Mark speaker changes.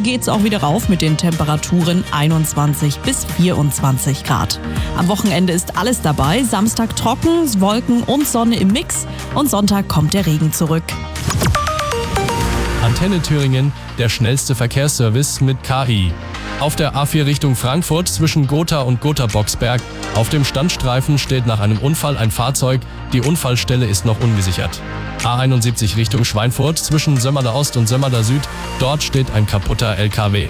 Speaker 1: Morgen geht's auch wieder rauf mit den Temperaturen 21 bis 24 Grad. Am Wochenende ist alles dabei. Samstag trocken, Wolken und Sonne im Mix. Und Sonntag kommt der Regen zurück.
Speaker 2: Antenne Thüringen, der schnellste Verkehrsservice mit KI. Auf der A4 Richtung Frankfurt zwischen Gotha und Gotha-Boxberg. Auf dem Standstreifen steht nach einem Unfall ein Fahrzeug. Die Unfallstelle ist noch ungesichert. A71 Richtung Schweinfurt zwischen Sömmerda Ost und Sömmerda Süd. Dort steht ein kaputter LKW.